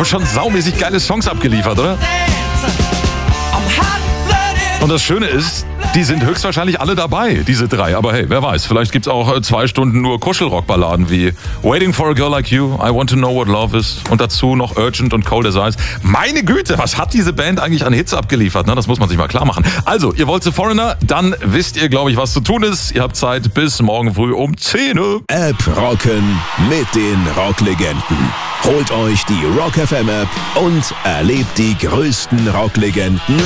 schon saumäßig geile Songs abgeliefert, oder? Und das Schöne ist, die sind höchstwahrscheinlich alle dabei, diese 3. Aber hey, wer weiß, vielleicht gibt's auch 2 Stunden nur Kuschelrockballaden wie Waiting for a Girl Like You, I Want to Know What Love Is und dazu noch Urgent und Cold as Ice. Meine Güte, was hat diese Band eigentlich an Hits abgeliefert? Das muss man sich mal klar machen. Also, ihr wollt zu Foreigner? Dann wisst ihr, glaube ich, was zu tun ist. Ihr habt Zeit bis morgen früh um 10 Uhr. App rocken mit den Rocklegenden. Holt euch die Rock FM App und erlebt die größten Rocklegenden